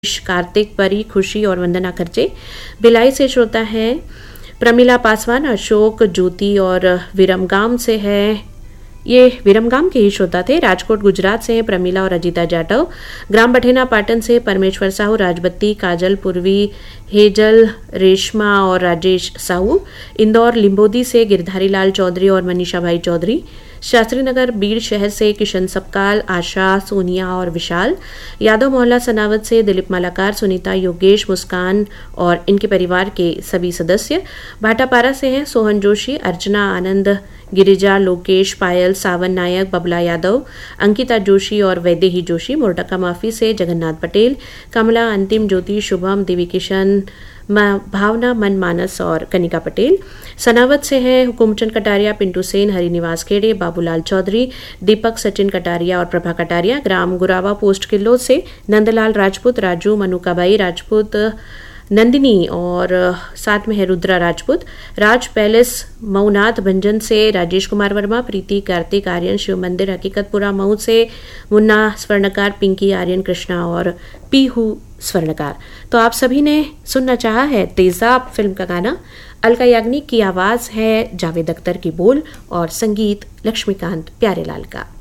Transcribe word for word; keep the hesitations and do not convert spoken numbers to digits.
कार्तिक, परी, खुशी और वंदना खर्चे। भिलाई से श्रोता हैं प्रमिला पासवान, अशोक, ज्योति और विरमगाम से है, ये विरमगाम के ही श्रोता थे। राजकोट गुजरात से हैं प्रमिला और अजीता जाटव। ग्राम बठेना पाटन से परमेश्वर साहू, राजबत्ती, काजल, पूर्वी, हेजल, रेशमा और राजेश साहू। इंदौर लिंबोदी से गिरधारी लाल चौधरी और मनीषा भाई चौधरी। शास्त्री नगर बीड़ शहर से किशन सपकाल, आशा, सोनिया और विशाल। यादव मोहल्ला सनावत से दिलीप मालाकार, सुनीता, योगेश, मुस्कान और इनके परिवार के सभी सदस्य। भाटापारा से हैं सोहन जोशी, अर्चना, आनंद, गिरिजा, लोकेश, पायल, सावन नायक, बबला यादव, अंकिता जोशी और वैदेही जोशी। मोरटका माफी से जगन्नाथ पटेल, कमला, अंतिम, ज्योति, शुभम, देवी किशन, भावना, मन मानस और कनिका पटेल। सनावत से हैं हुकुमचंद कटारिया, पिंटू सेन, हरिनिवास खेड़े, बाबूलाल चौधरी, दीपक, सचिन कटारिया और प्रभा कटारिया। ग्राम गुरावा पोस्ट किलो से नंदलाल राजपूत, राजू, मनुकाबाई राजपूत, नंदिनी और साथ में है रुद्रा राजपूत। राज पैलेस मऊनाथ भंजन से राजेश कुमार वर्मा, प्रीति, कार्तिक, आर्यन, शिव मंदिर हकीकतपुरा मऊ से मुन्ना स्वर्णकार, पिंकी, आर्यन, कृष्णा और पीहू स्वर्णकार। तो आप सभी ने सुनना चाहा है तेजाब फिल्म का गाना। अलका याग्निक की आवाज है, जावेद अख्तर की बोल और संगीत लक्ष्मीकांत प्यारेलाल का।